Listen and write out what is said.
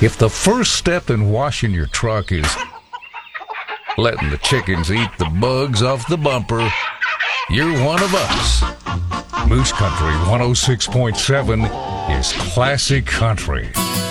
If the first step in washing your truck is letting the chickens eat the bugs off the bumper, you're one of us. Moose Country 106.7 is classic country.